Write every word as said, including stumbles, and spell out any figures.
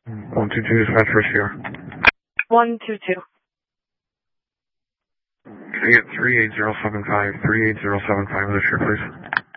one two two dispatch for C R. one two two. Can I get three eight zero seven five, three eight zero seven five this year, please?